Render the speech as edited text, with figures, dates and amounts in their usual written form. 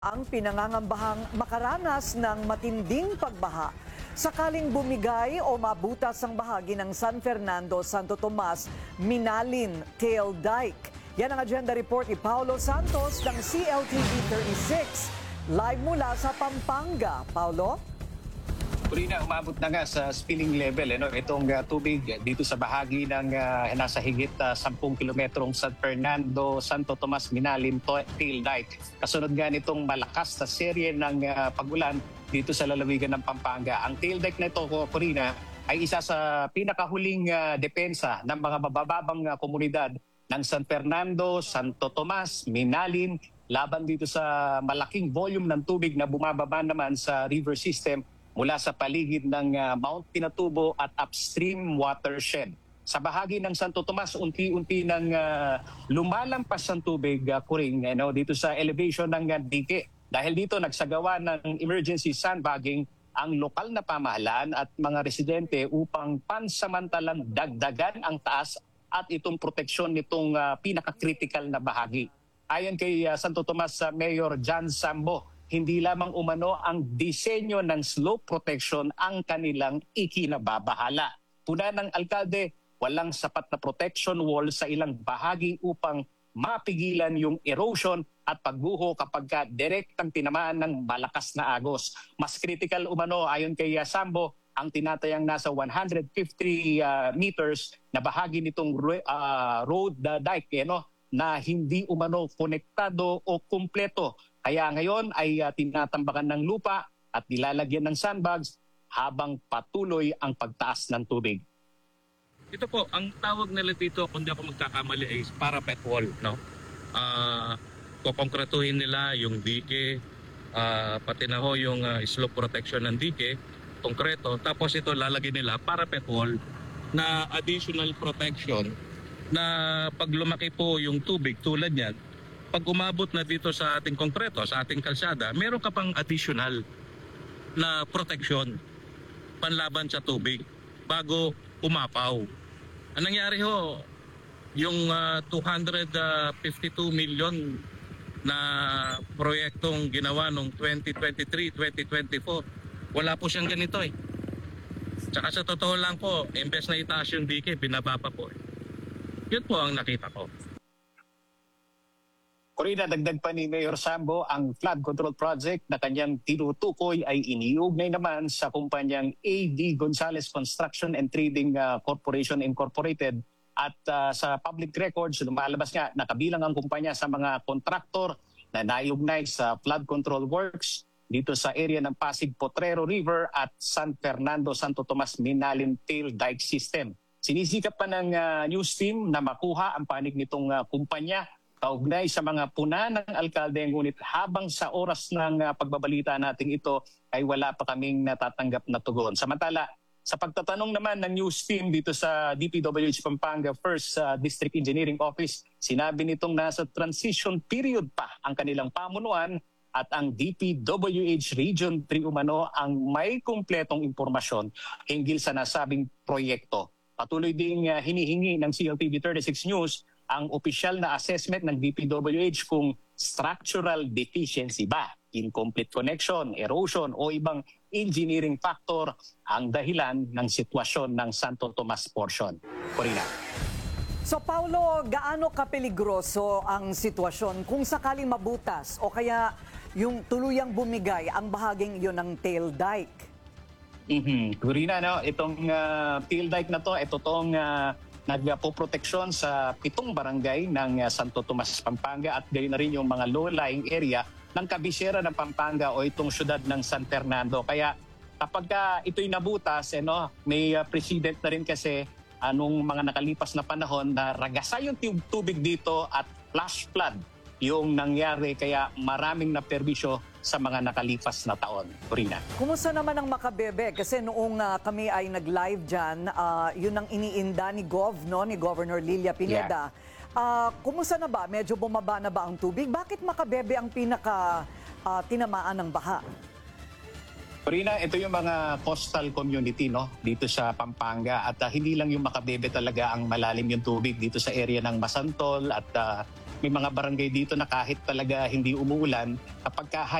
Ang pinangangambahang makaranas ng matinding pagbaha sakaling bumigay o mabutas ang bahagi ng San Fernando, Santo Tomas, Minalin, Tail Dike. Yan ang agenda report ni Paulo Santos ng CLTV 36. Live mula sa Pampanga. Paulo? Corina, umabot na nga sa spilling level itong tubig dito sa bahagi ng nasa higit 10 kilometrong San Fernando, Santo Tomas, Minalin, Tail Dike. Kasunod nga nitong malakas na serye ng pagulan dito sa lalawigan ng Pampanga. Ang Tail Dike na ito, Corina, ay isa sa pinakahuling depensa ng mga mabababang komunidad ng San Fernando, Santo Tomas, Minalin, laban dito sa malaking volume ng tubig na bumababa naman sa river system mula sa paligid ng Mount Pinatubo at upstream watershed. Sa bahagi ng Santo Tomas, unti-unti nang lumalampas ang tubig, Kuring, dito sa elevation ng dike. Dahil dito nagsagawa ng emergency sandbagging ang lokal na pamahalaan at mga residente upang pansamantalang dagdagan ang taas at itong proteksyon nitong pinaka-critical na bahagi. Ayon kay Santo Tomas Mayor John Sambo, hindi lamang umano ang disenyo ng slope protection ang kanilang ikinababahala. Puna ng alkalde, walang sapat na protection wall sa ilang bahagi upang mapigilan yung erosion at pagguho kapag direktang tinamaan ng malakas na agos. Mas critical umano ayon kay Sambo ang tinatayang nasa 150 meters na bahagi nitong road dike na hindi umano konektado o kumpleto. Kaya ngayon ay tinatambakan ng lupa at nilalagyan ng sandbags habang patuloy ang pagtaas ng tubig. Ito po, ang tawag nila dito, kung di ako magkakamali, is parapet wall. Kukongkratuhin nila yung dike, pati na ho yung slope protection ng dike, konkreto. Tapos ito lalagyan nila parapet wall na additional protection na pag lumaki po yung tubig tulad yan, pag umabot na dito sa ating konkreto, sa ating kalsada, meron ka pang additional na protection panlaban sa tubig bago umapaw. Ang nangyari ho, yung 252 million na proyektong ginawa noong 2023-2024, wala po siyang ganito eh. Tsaka sa totoo lang po, imbes na itaas yung dike, binaba pa po eh. Yun po ang nakita ko. Corina, dagdag pa ni Mayor Sambo, ang flood control project na kanyang tinutukoy ay iniugnay naman sa kumpanyang AD Gonzalez Construction and Trading Corporation Incorporated at sa public records, lumalabas nga nakabilang ang kumpanya sa mga kontraktor na naiugnay sa flood control works dito sa area ng Pasig Potrero River at San Fernando, Santo Tomas, Minalin Tail Dike System. Sinisikap pa ng news team na makuha ang panig nitong kumpanya kaugnay sa mga puna ng alkalde, ngunit habang sa oras ng pagbabalita natin ito ay wala pa kaming natatanggap na tugon. Samantala, sa pagtatanong naman ng news team dito sa DPWH Pampanga 1st District Engineering Office, sinabi nitong nasa transition period pa ang kanilang pamunuan at ang DPWH Region 3 umano ang may kumpletong impormasyon hinggil sa nasabing proyekto. Patuloy ding hinihingi ng CLTV 36 News ang opisyal na assessment ng DPWH kung structural deficiency ba, incomplete connection, erosion o ibang engineering factor ang dahilan ng sitwasyon ng Santo Tomas portion. Corina. So Paulo, gaano kapeligroso ang sitwasyon kung sakaling mabutas o kaya yung tuluyang bumigay ang bahaging iyon ng Tail Dike? Corina, itong Tail Dike na to, ito tong nagpoproteksyon sa 7 barangay ng Santo Tomas, Pampanga at gayon na rin yung mga low-lying area ng kabisera ng Pampanga o itong syudad ng San Fernando. Kaya kapag ito'y nabutas, may precedent na rin kasi anong mga nakalipas na panahon na ragasay yung tubig dito at flash flood yung nangyari, kaya maraming naperbisyo sa mga nakalipas na taon. Corina. Kumusta naman ang Makabebe? Kasi noong kami ay nag-live dyan, yun ang iniinda ni ni Governor Lilia Pineda. Yeah. Kumusta na ba? Medyo bumaba na ba ang tubig? Bakit Makabebe ang pinaka tinamaan ng baha? Corina, ito yung mga coastal community dito sa Pampanga at hindi lang yung Makabebe talaga ang malalim yung tubig dito sa area ng Masantol at may mga barangay dito na kahit talaga hindi umuulan, kapag